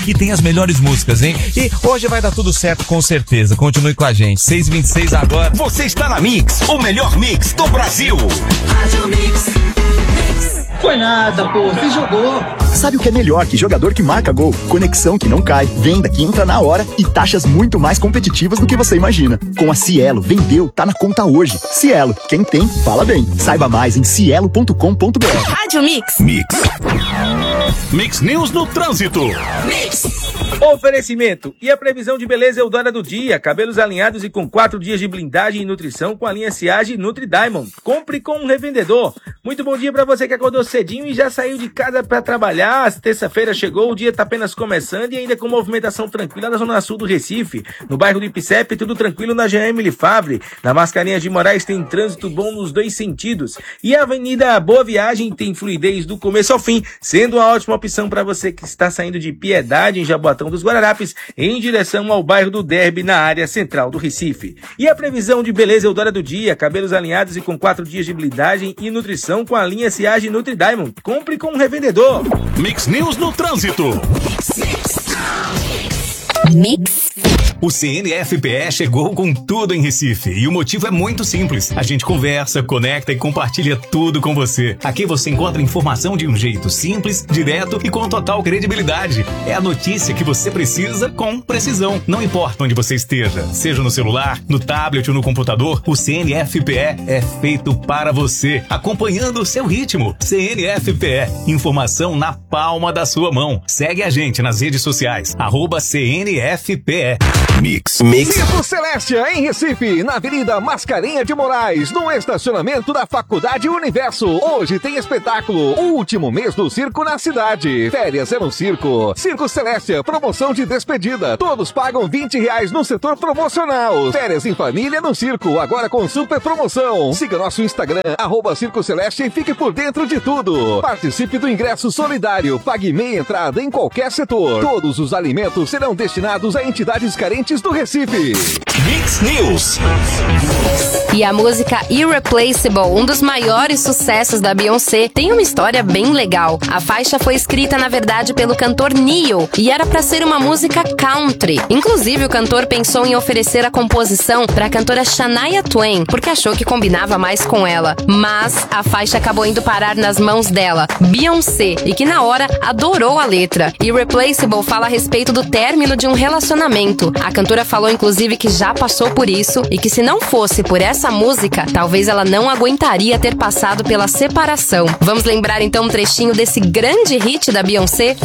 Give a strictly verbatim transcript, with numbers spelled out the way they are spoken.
que tem as melhores músicas, hein? E hoje vai dar tudo certo, com certeza. Continue com a gente. seis e vinte e seis agora. Você está na Mix, o melhor mix do Brasil. Rádio Mix. Foi nada, pô, você jogou. Sabe o que é melhor que jogador que marca gol? Conexão que não cai, venda que entra na hora e taxas muito mais competitivas do que você imagina. Com a Cielo, vendeu, tá na conta hoje. Cielo, quem tem, fala bem. Saiba mais em cielo ponto com ponto br. Rádio Mix. Mix. Mix News no trânsito. Mix. Oferecimento. E a previsão de beleza Eudora do dia. Cabelos alinhados e com quatro dias de blindagem e nutrição com a linha Siage Nutri Diamond. Compre com um revendedor. Muito bom dia pra você que acordou cedinho e já saiu de casa pra trabalhar. Terça-feira chegou, o dia tá apenas começando e ainda com movimentação tranquila na zona sul do Recife. No bairro do Ipicep, tudo tranquilo na Jean Emily Favre. Na Mascarenhas de Moraes tem trânsito bom nos dois sentidos. E a Avenida Boa Viagem tem fluidez do começo ao fim, sendo uma ótima opção para você que está saindo de Piedade, em Jaboatão dos Guararapes, em direção ao bairro do Derby, na área central do Recife. E a previsão de beleza Eudora do dia, cabelos alinhados e com quatro dias de blindagem e nutrição com a linha Siage Nutri Diamond. Compre com um revendedor. Mix News no trânsito. Mix. O C N F P E chegou com tudo em Recife e o motivo é muito simples. A gente conversa, conecta e compartilha tudo com você. Aqui você encontra informação de um jeito simples, direto e com total credibilidade. É a notícia que você precisa com precisão. Não importa onde você esteja, seja no celular, no tablet ou no computador, o C N F P E é feito para você, acompanhando o seu ritmo. C N F P E, informação na palma da sua mão. Segue a gente nas redes sociais, arroba C N F P E. Mix. Mix. Circo Celestia, em Recife, na Avenida Mascarenhas de Moraes, no estacionamento da Faculdade Universo. Hoje tem espetáculo, o último mês do circo na cidade. Férias é no circo. Circo Celestia, promoção de despedida. Todos pagam vinte reais no setor promocional. Férias em família no circo, agora com super promoção. Siga nosso Instagram, arroba Circo Celestia, e fique por dentro de tudo. Participe do ingresso solidário. Pague meia entrada em qualquer setor. Todos os alimentos serão destinados a entidades carentes do Recife. Mix News. E a música Irreplaceable, um dos maiores sucessos da Beyoncé, tem uma história bem legal. A faixa foi escrita, na verdade, pelo cantor Ne-Yo e era pra ser uma música country. Inclusive, o cantor pensou em oferecer a composição pra cantora Shania Twain, porque achou que combinava mais com ela. Mas a faixa acabou indo parar nas mãos dela, Beyoncé, e que na hora adorou a letra. Irreplaceable fala a respeito do término de um relacionamento. A cantora falou, inclusive, que já passou por isso e que se não fosse por essa música, talvez ela não aguentaria ter passado pela separação. Vamos lembrar então um trechinho desse grande hit da Beyoncé?